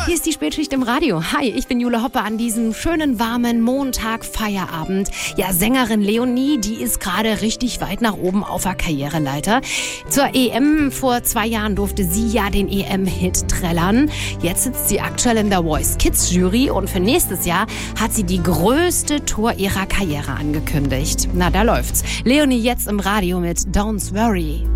Hier ist die Spätschicht im Radio. Hi, ich bin Jule Hoppe an diesem schönen, warmen Montag-Feierabend. Ja, Sängerin Leonie, die ist gerade richtig weit nach oben auf der Karriereleiter. Zur EM vor 2 Jahren durfte sie ja den EM-Hit trällern. Jetzt sitzt sie aktuell in der Voice Kids Jury und für nächstes Jahr hat sie die größte Tour ihrer Karriere angekündigt. Na, da läuft's. Leonie jetzt im Radio mit Don't Worry.